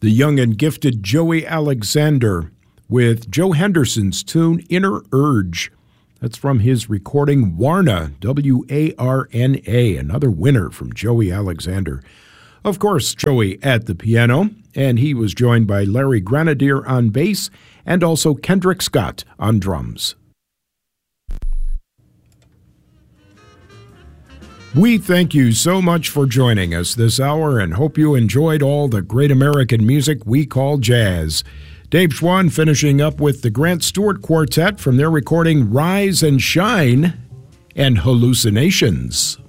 the young and gifted Joey Alexander with Joe Henderson's tune Inner Urge. That's from his recording Warna, W-A-R-N-A, another winner from Joey Alexander. Of course, Joey at the piano, and he was joined by Larry Grenadier on bass and also Kendrick Scott on drums. We thank you so much for joining us this hour and hope you enjoyed all the great American music we call jazz. Dave Schwann finishing up with the Grant Stewart Quartet from their recording Rise and Shine and Hallucinations.